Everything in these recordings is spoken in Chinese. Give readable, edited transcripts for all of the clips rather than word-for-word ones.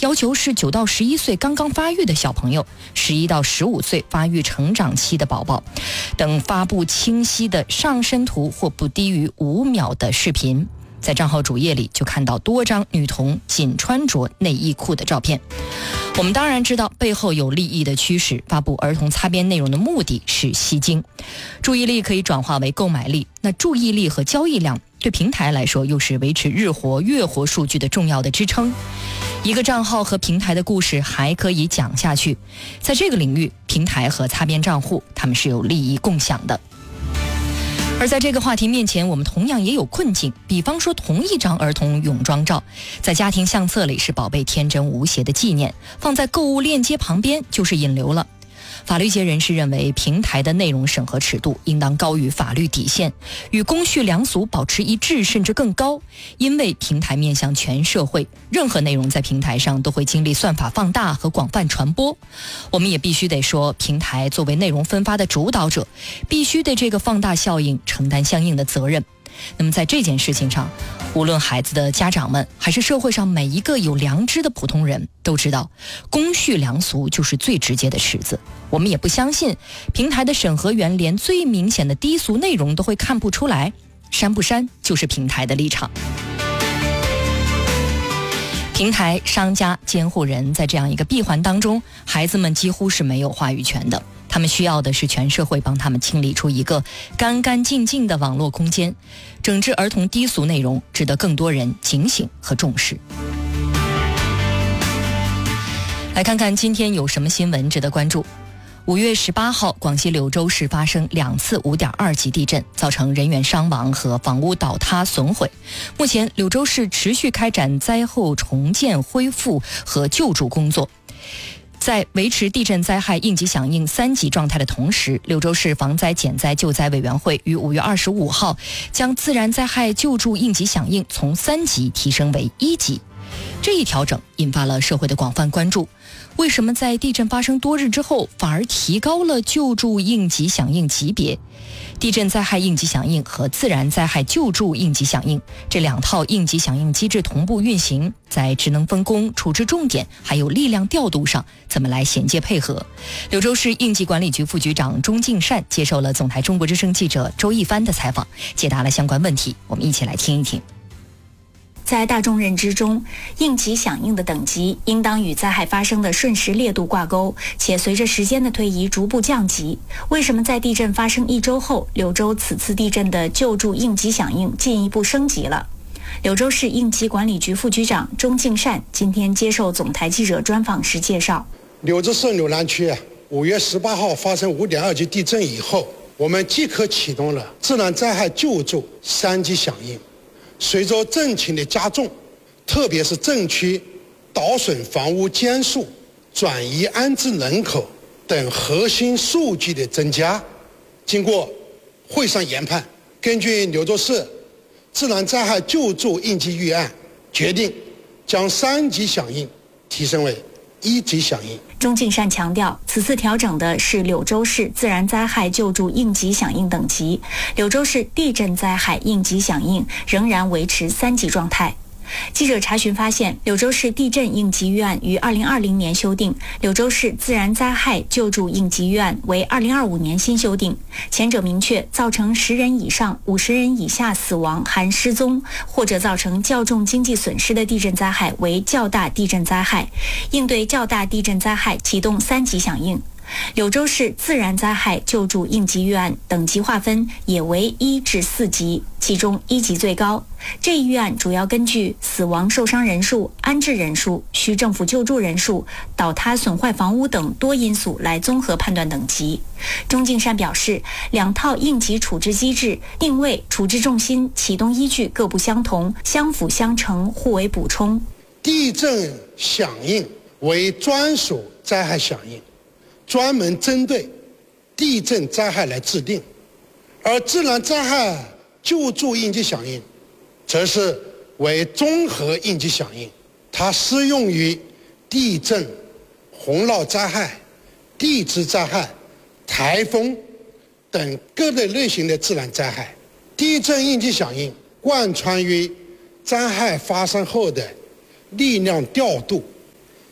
要求是9到11岁刚刚发育的小朋友、11到15岁发育成长期的宝宝等发布清晰的上身图或不低于5秒的视频。在账号主页里就看到多张女童仅穿着内衣裤的照片。我们当然知道背后有利益的驱使，发布儿童擦边内容的目的是吸睛，注意力可以转化为购买力，那注意力和交易量对平台来说又是维持日活、月活数据的重要的支撑。一个账号和平台的故事还可以讲下去，在这个领域，平台和擦边账户他们是有利益共享的。而在这个话题面前，我们同样也有困境，比方说同一张儿童泳装照，在家庭相册里是宝贝天真无邪的纪念，放在购物链接旁边就是引流了。法律界人士认为，平台的内容审核尺度应当高于法律底线，与公序良俗保持一致甚至更高，因为平台面向全社会，任何内容在平台上都会经历算法放大和广泛传播。我们也必须得说，平台作为内容分发的主导者，必须对这个放大效应承担相应的责任。那么在这件事情上，无论孩子的家长们还是社会上每一个有良知的普通人都知道，公序良俗就是最直接的尺子。我们也不相信平台的审核员连最明显的低俗内容都会看不出来，删不删就是平台的立场。平台、商家、监护人在这样一个闭环当中，孩子们几乎是没有话语权的。他们需要的是全社会帮他们清理出一个干干净净的网络空间，整治儿童低俗内容值得更多人警醒和重视。来看看今天有什么新闻值得关注。5月18号，广西柳州市发生2次5.2级地震，造成人员伤亡和房屋倒塌损毁。目前，柳州市持续开展灾后重建、恢复和救助工作。在维持地震灾害应急响应3级状态的同时，柳州市防灾减灾救灾委员会于5月25号将自然灾害救助应急响应从3级提升为1级。这一调整引发了社会的广泛关注。为什么在地震发生多日之后，反而提高了救助应急响应级别？地震灾害应急响应和自然灾害救助应急响应这2套应急响应机制同步运行，在职能分工、处置重点还有力量调度上怎么来衔接配合？柳州市应急管理局副局长钟敬善接受了总台中国之声记者周一帆的采访，解答了相关问题。我们一起来听一听。 在大众认知中，应急响应的等级应当与灾害发生的瞬时烈度挂钩，且随着时间的推移逐步降级。为什么在地震发生1周后，柳州此次地震的救助应急响应进一步升级了？柳州市应急管理局副局长钟敬善今天接受总台记者专访时介绍， 柳州市柳南区5月18号发生5.2级地震以后，我们即刻启动了自然灾害救助3级响应。随着震情的加重，特别是震区倒损房屋间数、转移安置人口等核心数据的增加，经过会上研判，根据柳州市自然灾害救助应急预案，决定将3级响应提升为1级响应。 钟敬善强调，此次调整的是柳州市自然灾害救助应急响应等级，柳州市地震灾害应急响应仍然维持3级状态。记者查询发现，柳州市地震应急预案于2020年修订，柳州市自然灾害救助应急预案为2025年新修订。前者明确造成10人以上50人以下死亡含失踪，或者造成较重经济损失的地震灾害为较大地震灾害，应对较大地震灾害启动3级响应。柳州市自然灾害救助应急预案等级划分也为1至4级，其中1级最高。这一预案主要根据死亡受伤人数、安置人数、需政府救助人数、倒塌损坏房屋等多因素来综合判断等级。钟敬善表示，2套应急处置机制定位、处置重心、启动依据各不相同，相辅相成，互为补充。 地震响应为专属灾害响应，专门针对地震灾害来制定，而自然灾害救助应急响应则是为综合应急响应，它适用于地震、洪涝灾害、地质灾害、台风等各类型的自然灾害。地震应急响应贯穿于灾害发生后的力量调度、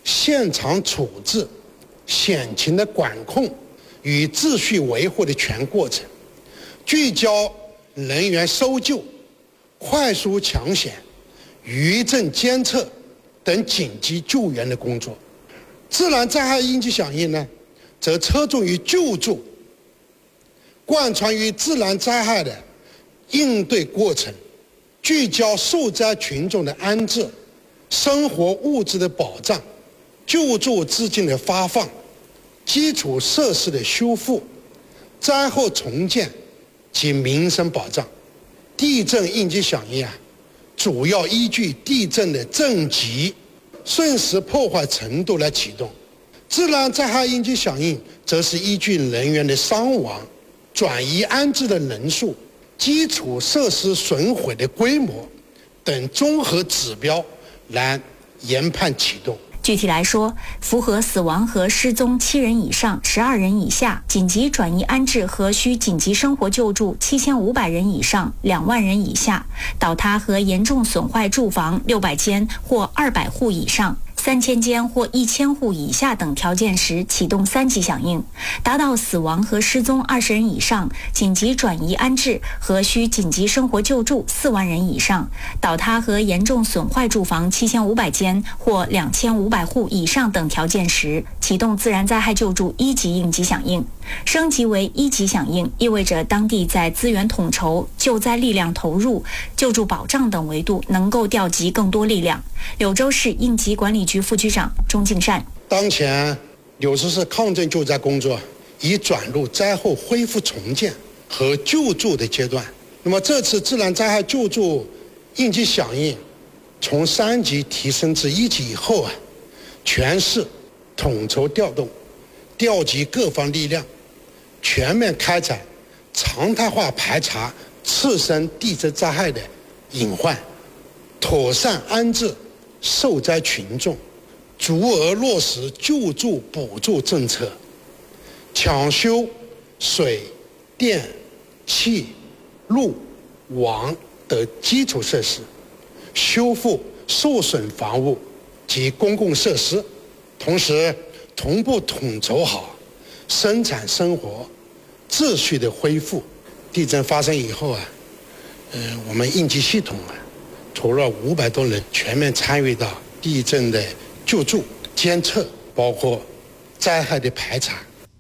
现场处置、险情的管控与秩序维护的全过程，聚焦人员搜救、快速抢险、余震监测等紧急救援的工作。自然灾害应急响应呢，则侧重于救助，贯穿于自然灾害的应对过程，聚焦受灾群众的安置、生活物资的保障、救助资金的发放、基础设施的修复、灾后重建及民生保障。地震应急响应主要依据地震的震级、瞬时破坏程度来启动。自然灾害应急响应则是依据人员的伤亡、转移安置的人数、基础设施损毁的规模等综合指标来研判启动。 具体来说，符合死亡和失踪7人以上、12人以下，紧急转移安置和需紧急生活救助7500人以上、2万人以下，倒塌和严重损坏住房600间或200户以上、3000间或1000户以下等条件时启动3级响应；达到死亡和失踪20人以上、紧急转移安置和需紧急生活救助4万人以上、倒塌和严重损坏住房7500间或2500户以上等条件时启动自然灾害救助1级应急响应。升级为1级响应，意味着当地在资源统筹、救灾力量投入、救助保障等维度能够调集更多力量。柳州市应急管理局副局长钟敬善： 当前柳州市抗震救灾工作已转入灾后恢复重建和救助的阶段。那么这次自然灾害救助应急响应从3级提升至1级以后全市统筹调动、调集各方力量，全面开展常态化排查次生地质灾害的隐患，妥善安置受灾群众，足额落实救助补助政策，抢修水电气路网等基础设施，修复受损房屋及公共设施，同时同步统筹好生产生活秩序的恢复。地震发生以后我们应急系统除了500多人全面参与到地震的救助、监测，包括灾害的排查。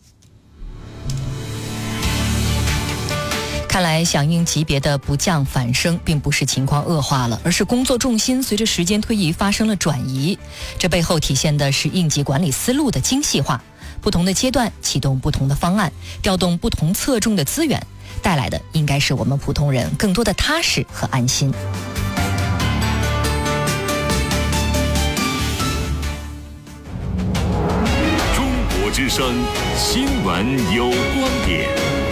看来响应级别的不降反升，并不是情况恶化了，而是工作重心随着时间推移发生了转移。这背后体现的是应急管理思路的精细化，不同的阶段启动不同的方案，调动不同侧重的资源，带来的应该是我们普通人更多的踏实和安心。 中国之声新闻有观点。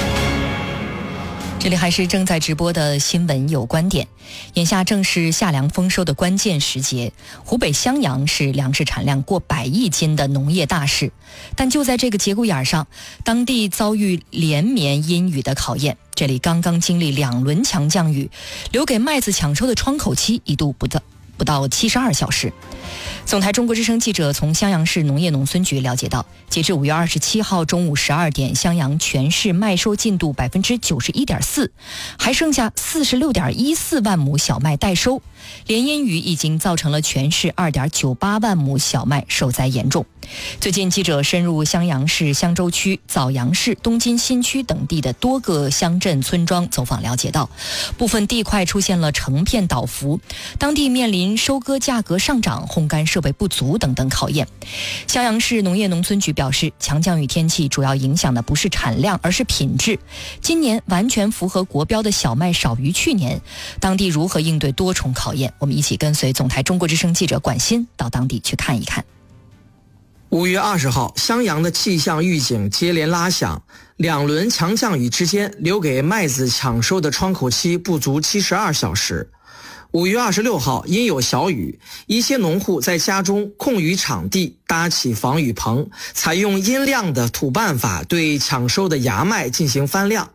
这里还是正在直播的新闻有观点。眼下正是夏粮丰收的关键时节，湖北襄阳是粮食产量过100亿斤的农业大市，但就在这个节骨眼上，当地遭遇连绵阴雨的考验。这里刚刚经历2轮强降雨，留给麦子抢收的窗口期一度不到72小时。总台中国之声记者从襄阳市农业农村局了解到，截至5月27号中午12点，襄阳全市麦收进度91.4%，还剩下46.14万亩小麦待收。连阴雨已经造成了全市2.98万亩小麦受灾严重。最近记者深入襄阳市襄州区、枣阳市、东津新区等地的多个乡镇村庄走访了解到，部分地块出现了成片倒伏，当地面临收割价格上涨、烘干设备不足等等考验。襄阳市农业农村局表示，强降雨天气主要影响的不是产量，而是品质。今年完全符合国标的小麦少于去年，当地如何应对多重考验？我们一起跟随总台中国之声记者管欣到当地去看一看。 5月20号，襄阳的气象预警接连拉响，2轮强降雨之间，留给麦子抢收的窗口期不足72小时。5月26号，因有小雨，一些农户在家中空余场地搭起防雨棚，采用阴晾的土办法对抢收的芽麦进行翻晾。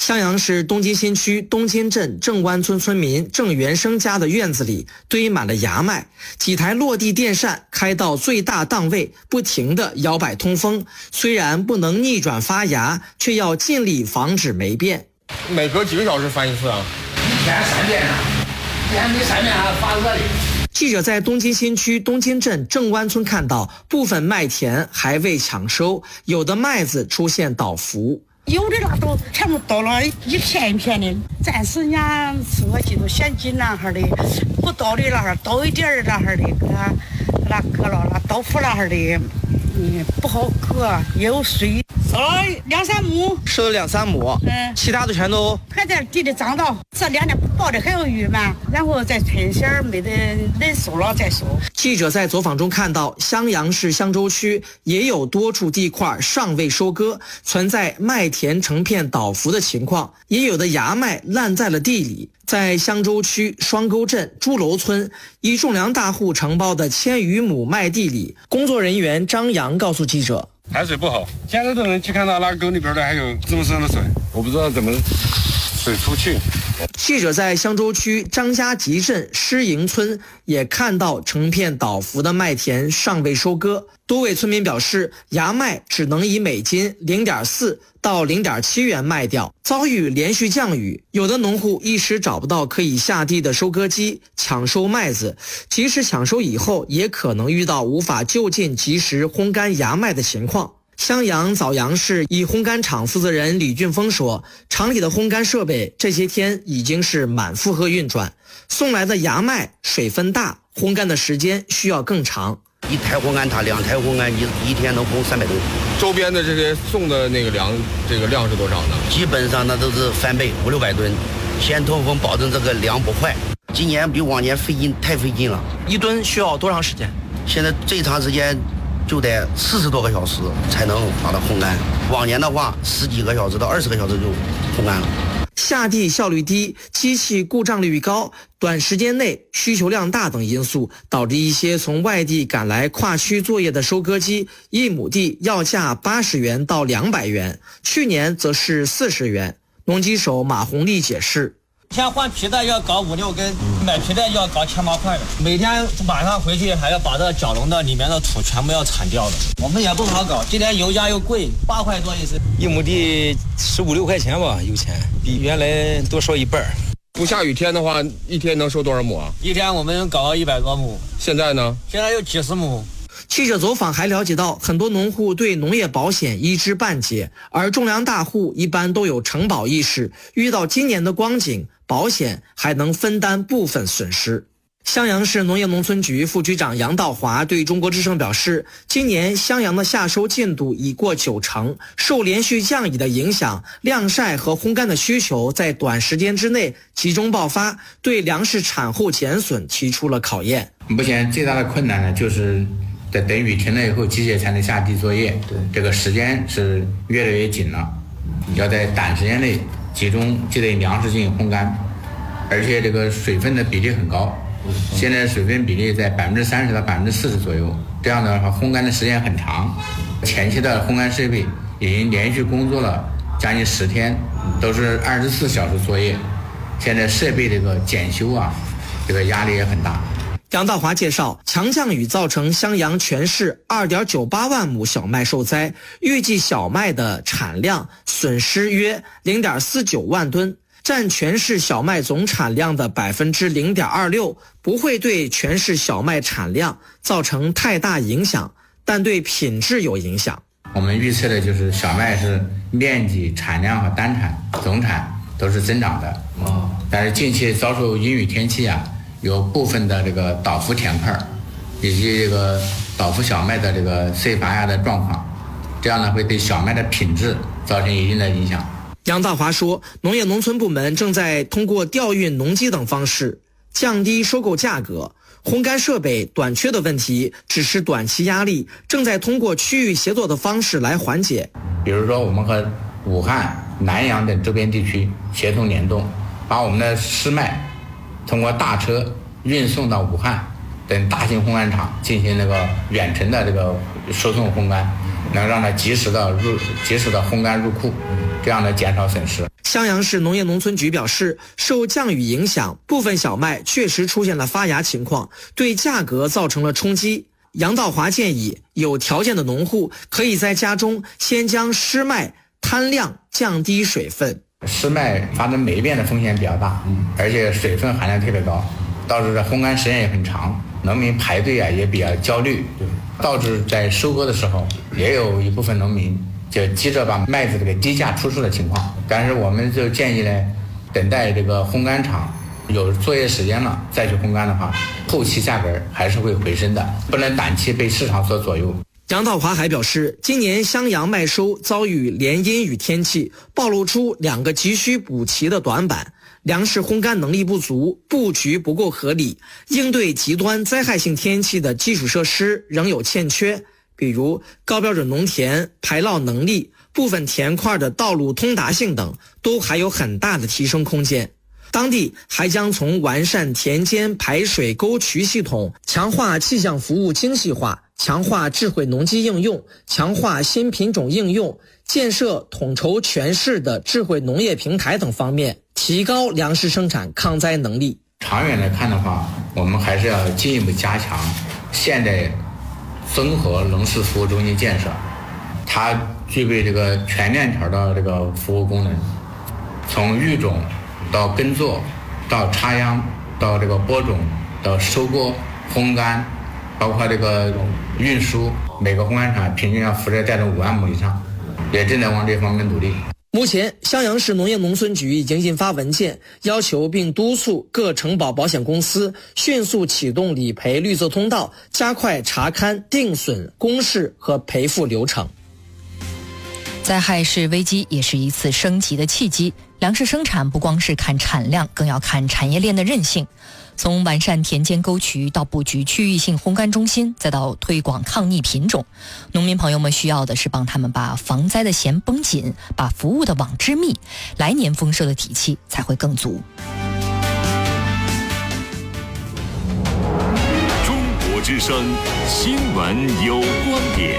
襄阳市东金新区东金镇郑湾村村民郑元生家的院子里堆满了芽麦，几台落地电扇开到最大档位，不停地摇摆通风。虽然不能逆转发芽，却要尽力防止霉变。 每隔几个小时翻一次啊？ 一天3遍呢，一天没3遍还发热的。 记者在东金新区东金镇郑湾村看到，部分麦田还未抢收，有的麦子出现倒伏。 有的那都全部倒了一片一片的，暂时人家说记住现金那哈的，不倒的那哈倒一点儿那哈的，给它割了那倒伏那哈的，不好割，也有水，收了2-3亩， 收了2-3亩，其他的全都还在地里长到，这2年不报的还有余嘛，然后再春线没得人收了再收。 记者在走访中看到，襄阳市襄州区也有多处地块尚未收割，存在麦田成片倒伏的情况，也有的芽麦烂在了地里。在襄州区双沟镇朱楼村一种粮大户承包的1000余亩麦地里，工作人员张阳告诉记者， 排水不好，现在都能去看到那沟里边的还有这么深的水，我不知道怎么水出去。 记者在襄州区张家集镇施营村也看到成片倒伏的麦田尚未收割，多位村民表示，芽麦只能以每斤0.4到0.7元卖掉。遭遇连续降雨，有的农户一时找不到可以下地的收割机抢收麦子，即使抢收以后，也可能遇到无法就近及时烘干芽麦的情况。襄阳枣阳市一烘干厂负责人李俊峰说，厂里的烘干设备这些天已经是满负荷运转，送来的芽麦水分大，烘干的时间需要更长。 1台烘干塔2台烘干机，一天能烘300吨。 周边的这些送的那个粮，这个量是多少呢？ 基本上那都是翻倍，500-600吨。先通风，保证这个粮不坏。今年比往年太费劲了。 1吨需要多长时间？ 现在最长时间就得40多个小时才能把它烘干，往年的话10几个小时到20个小时就烘干了。 下地效率低，机器故障率高，短时间内需求量大等因素，导致一些从外地赶来跨区作业的收割机，1亩地要价80元到200元，去年则是40元。农机手马红丽解释， 先换皮带要搞5-6根，买皮带要搞7-8块的，每天晚上回去还要把这角笼的里面的土全部要铲掉的。我们也不好搞，今年油价又贵，8块多一升 ，1亩地15-16块钱吧，有钱，比原来多收1半。 不下雨天的话，一天能收多少亩啊？ 一天我们搞到100多亩。 现在呢？ 现在有几十亩。 记者走访还了解到，很多农户对农业保险一知半解，而种粮大户一般都有承保意识，遇到今年的光景，保险还能分担部分损失。襄阳市农业农村局副局长杨道华对中国之声表示，今年襄阳的夏收进度已过90%，受连续降雨的影响，晾晒和烘干的需求在短时间之内集中爆发，对粮食产后减损提出了考验。 目前最大的困难呢，就是在等雨停了以后，机械才能下地作业，这个时间是越来越紧了，要在短时间内集中就对粮食进行烘干，而且这个水分的比例很高，现在水分比例在30%到40%左右，这样的话烘干的时间很长。前期的烘干设备已经连续工作了将近10天，都是24小时作业，现在设备这个检修啊，这个压力也很大。 杨道华介绍，强降雨造成襄阳全市2.98万亩小麦受灾，预计小麦的产量损失约0.49万吨，占全市小麦总产量的0.26%，不会对全市小麦产量造成太大影响，但对品质有影响。 我们预测的就是小麦是面积、产量和单产、总产都是增长的，但是近期遭受阴雨天气啊，有部分的这个倒伏田块以及这个倒伏小麦的这个碎发芽的状况，这样呢会对小麦的品质造成一定的影响。 杨道华说，农业农村部门正在通过调运农机等方式降低收购价格，烘干设备短缺的问题只是短期压力，正在通过区域协作的方式来缓解。 比如说我们和武汉、南阳等周边地区协同联动，把我们的湿麦通过大车运送到武汉等大型烘干厂进行那个远程的这个输送烘干，能让它及时的烘干入库，这样的减少损失。 襄阳市农业农村局表示，受降雨影响，部分小麦确实出现了发芽情况，对价格造成了冲击。杨道华建议，有条件的农户可以在家中先将湿麦摊晾，降低水分。 湿麦发生霉变的风险比较大，而且水分含量特别高，导致烘干时间也很长，农民排队也比较焦虑，导致在收割的时候也有一部分农民就急着把麦子给低价出售的情况。但是我们就建议呢，等待这个烘干厂有作业时间了再去烘干的话，后期价格还是会回升的，不能短期被市场所左右。 杨道华还表示，今年襄阳麦收遭遇连阴雨天气，暴露出2个急需补齐的短板：粮食烘干能力不足，布局不够合理，应对极端灾害性天气的基础设施仍有欠缺，比如高标准农田排涝能力、部分田块的道路通达性等，都还有很大的提升空间。当地还将从完善田间排水沟渠系统、强化气象服务精细化、强化智慧农机应用、强化新品种应用、建设统筹全市的智慧农业平台等方面，提高粮食生产抗灾能力。 长远来看的话，我们还是要进一步加强现代综合农事服务中心建设，它具备这个全链条的这个服务功能，从育种到耕作，到插秧，到这个播种，到收割、烘干，包括这个运输，每个烘干厂平均要负责带动5万亩以上，也正在往这方面努力。 目前，襄阳市农业农村局已经印发文件，要求并督促各承保保险公司迅速启动理赔绿色通道，加快查勘、定损、公示和赔付流程。 灾害是危机，也是一次升级的契机。粮食生产不光是看产量，更要看产业链的韧性。从完善田间沟渠到布局区域性烘干中心，再到推广抗逆品种，农民朋友们需要的是帮他们把防灾的弦绷紧，把服务的网织密，来年丰收的底气才会更足。 中国之声新闻有观点。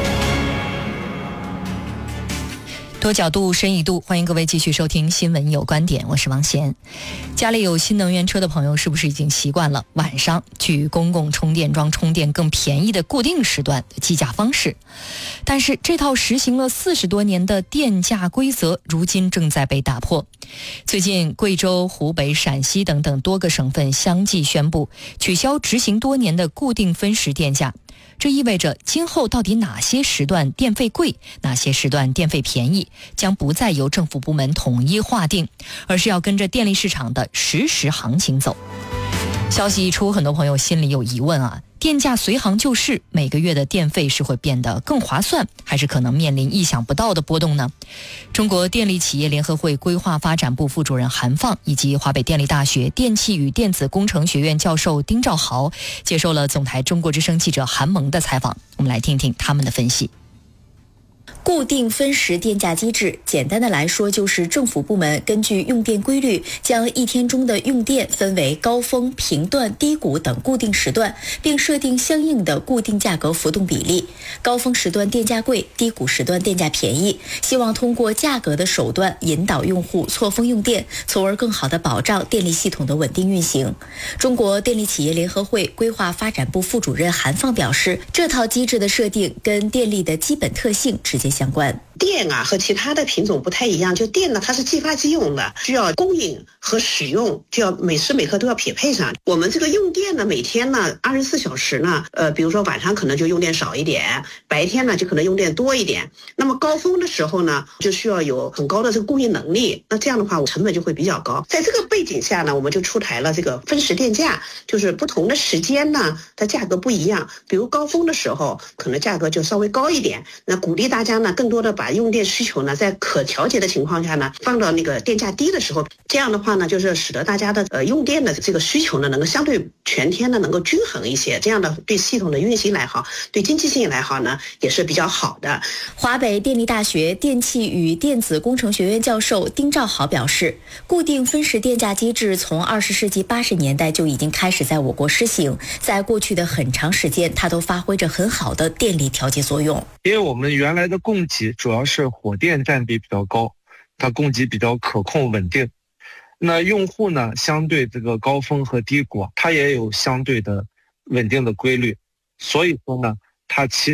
多角度深一度，欢迎各位继续收听新闻有观点，我是王贤。家里有新能源车的朋友是不是已经习惯了晚上去公共充电桩充电更便宜的固定时段的计价方式？但是这套实行了40多年的电价规则如今正在被打破。最近贵州、湖北、陕西等等多个省份相继宣布取消执行多年的固定分时电价。这意味着今后到底哪些时段电费贵，哪些时段电费便宜，将不再由政府部门统一划定，而是要跟着电力市场的实时行情走。消息一出，很多朋友心里有疑问啊，电价随行就市，每个月的电费是会变得更划算，还是可能面临意想不到的波动呢？中国电力企业联合会规划发展部副主任韩放以及华北电力大学电气与电子工程学院教授丁兆豪接受了总台中国之声记者韩萌的采访，我们来听听他们的分析。 固定分时电价机制，简单的来说就是政府部门根据用电规律，将一天中的用电分为高峰、频段、低谷等固定时段，并设定相应的固定价格浮动比例。高峰时段电价贵，低谷时段电价便宜，希望通过价格的手段引导用户错峰用电，从而更好地保障电力系统的稳定运行。中国电力企业联合会规划发展部副主任韩放表示，这套机制的设定跟电力的基本特性直接相关。 电啊和其他的品种不太一样，就电呢它是即发即用的，需要供应和使用就要每时每刻都要匹配上。我们这个用电呢，每天呢24小时呢，比如说晚上可能就用电少一点，白天呢就可能用电多一点。那么高峰的时候呢，就需要有很高的这个供应能力，那这样的话成本就会比较高。在这个背景下呢，我们就出台了这个分时电价，就是不同的时间呢，它价格不一样。比如高峰的时候，可能价格就稍微高一点，那鼓励大家呢更多的把用电需求呢在可调节的情况下呢放到那个电价低的时候，这样的话呢就是使得大家的用电的这个需求呢能够相对全天呢能够均衡一些，这样的对系统的运行来好，对经济性来好呢也是比较好的。 华北电力大学电气与电子工程学院教授丁兆豪表示，固定分时电价机制从20世纪80年代就已经开始在我国施行，在过去的很长时间它都发挥着很好的电力调节作用。 因为我们原来的供给主要是火电占比比较高， 它供给比较可控稳定。那用户呢，相对这个高峰和低谷，它也有相对的稳定的规律。所以说呢，它其